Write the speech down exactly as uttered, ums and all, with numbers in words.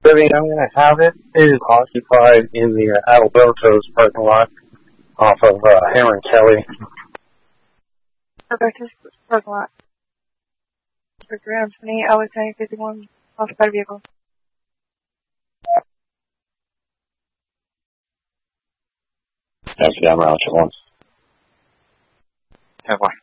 Living, I'm going to have it. It is occupied in the uh, Alberto's parking lot off of uh, Hammer and Kelly. Alberto's parking lot. For three hundred twenty, I was saying fifty-one occupied vehicle. That's down around once. Have one.